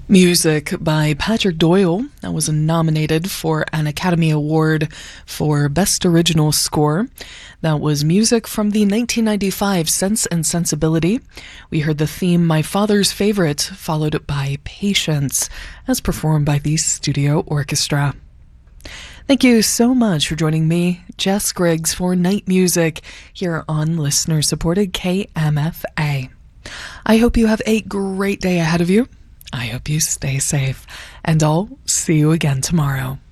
Music by Patrick Doyle that was nominated for an Academy Award for Best Original Score. That was music from the 1995 Sense and Sensibility. We heard the theme My Father's Favorite, followed by Patience, as performed by the Studio Orchestra. Thank you so much for joining me, Jess Griggs, for Night Music here on listener-supported KMFA. I hope you have a great day ahead of you. I hope you stay safe, and I'll see you again tomorrow.